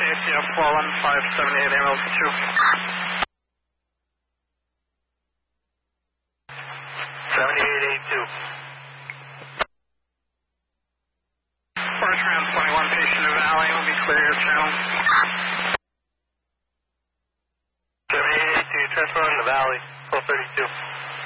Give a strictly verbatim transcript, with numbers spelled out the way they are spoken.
A T F four one five seven eight ambulance two. seventy-eight eighty-two. First round twenty-one, patient in Valley, will be clear your channel. seventy-eight eighty-two, transfer on the Valley, twelve thirty-two.